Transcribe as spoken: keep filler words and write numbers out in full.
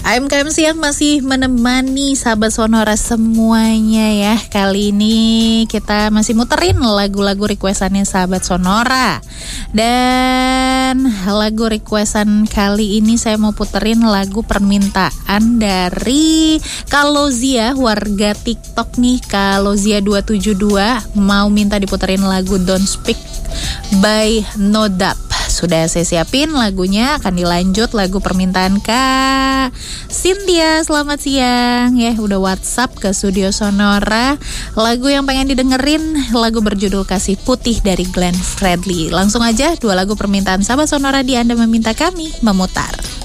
A M K M Siang masih menemani sahabat Sonora semuanya ya. Kali ini kita masih muterin lagu-lagu requestannya sahabat Sonora. Dan lagu requestan kali ini saya mau puterin lagu permintaan dari Kalozia, warga TikTok nih, Kalozia dua tujuh dua, mau minta diputerin lagu Don't Speak by Nodap. Sudah saya siapin lagunya, akan dilanjut lagu permintaan Kak Cynthia. Selamat siang ya, udah WhatsApp ke Studio Sonora. Lagu yang pengen didengerin, lagu berjudul Kasih Putih dari Glenn Fredly. Langsung aja, dua lagu permintaan sahabat Sonora di Anda Meminta Kami memutar.